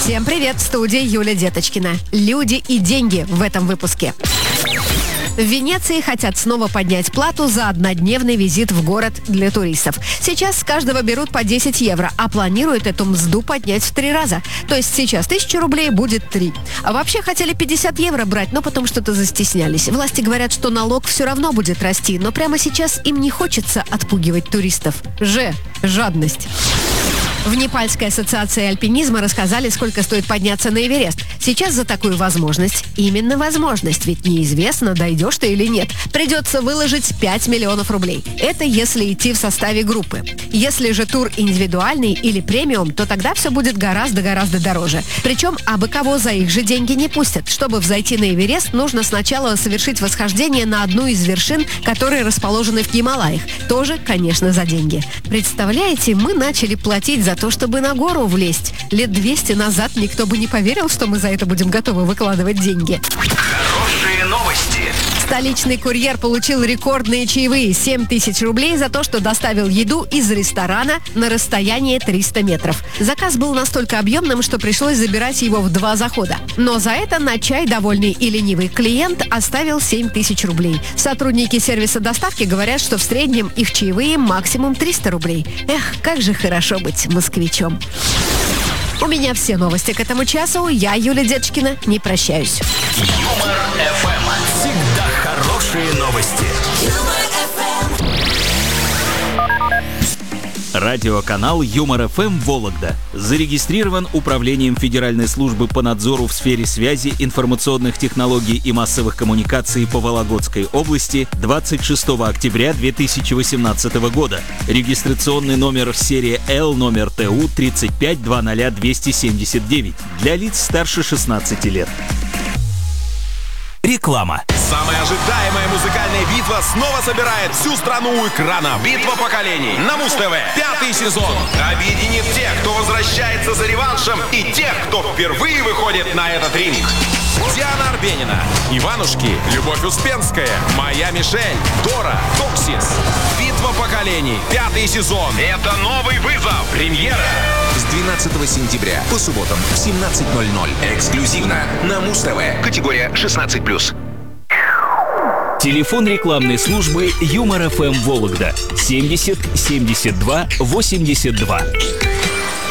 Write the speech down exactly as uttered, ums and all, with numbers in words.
Всем привет, в студии Юля Деточкина. Люди и деньги в этом выпуске. В Венеции хотят снова поднять плату за однодневный визит в город для туристов. Сейчас с каждого берут по десять евро, а планируют эту мзду поднять в три раза. То есть сейчас тысяча рублей будет три. А вообще хотели пятьдесят евро брать, но потом что-то застеснялись. Власти говорят, что налог все равно будет расти, но прямо сейчас им не хочется отпугивать туристов. Ж. Жадность. В Непальской ассоциации альпинизма рассказали, сколько стоит подняться на Эверест. Сейчас за такую возможность, именно возможность, ведь неизвестно, дойдешь ты или нет, придется выложить пять миллионов рублей. Это если идти в составе группы. Если же тур индивидуальный или премиум, то тогда все будет гораздо-гораздо дороже. Причем абы кого за их же деньги не пустят. Чтобы взойти на Эверест, нужно сначала совершить восхождение на одну из вершин, которые расположены в Гималаях. Тоже, конечно, за деньги. Представляете, мы начали платить за то, чтобы на гору влезть. Лет двести назад никто бы не поверил, что мы за это будем готовы выкладывать деньги. Хорошие новости. Столичный курьер получил рекордные чаевые – семь тысяч рублей за то, что доставил еду из ресторана на расстояние триста метров. Заказ был настолько объемным, что пришлось забирать его в два захода. Но за это на чай довольный и ленивый клиент оставил семь тысяч рублей. Сотрудники сервиса доставки говорят, что в среднем их чаевые максимум триста рублей. Эх, как же хорошо быть москвичом. У меня все новости к этому часу. Я, Юля Деточкина, не прощаюсь. Юмор эф эм. Всегда хорошие новости. Радиоканал Юмор эф эм Вологда зарегистрирован Управлением Федеральной службы по надзору в сфере связи, информационных технологий и массовых коммуникаций по Вологодской области двадцать шестого октября две тысячи восемнадцатого года. Регистрационный номер серия Л номер Т У тридцать пять двадцать двести семьдесят девять для лиц старше шестнадцати лет. Реклама. Самая ожидаемая музыкальная битва снова собирает всю страну у экрана. Битва поколений на Муз-ТВ. Пятый сезон объединит тех, кто возвращается за реваншем, и тех, кто впервые выходит на этот ринг. Диана Арбенина, Иванушки, Любовь Успенская, Моя Мишель, Дора, Токсис. Битва поколений. Пятый сезон. Это новый вызов. Премьера. С двенадцатого сентября по субботам в семнадцать ноль ноль. Эксклюзивно на Муз-ТВ. Категория шестнадцать плюс. Телефон рекламной службы Юмор эф эм Вологда семьдесят семьдесят два восемьдесят два.